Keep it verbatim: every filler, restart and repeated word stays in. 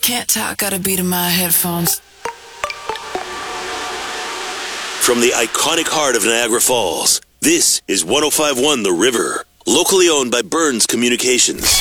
Can't talk, got a beat in my headphones. From the iconic heart of Niagara Falls, this is one oh five point one The River, locally owned by Burns Communications.